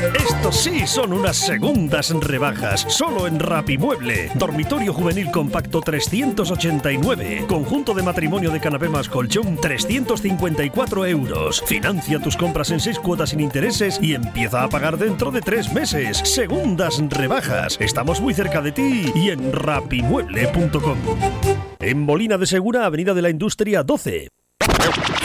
Estos sí son unas segundas rebajas, solo en Rapimueble. Dormitorio juvenil compacto 389. Conjunto de matrimonio de canapé más colchón 354 euros. Financia tus compras en 6 cuotas sin intereses y empieza a pagar dentro de 3 meses. Segundas rebajas. Estamos muy cerca de ti y en rapimueble.com. En Molina de Segura, Avenida de la Industria 12.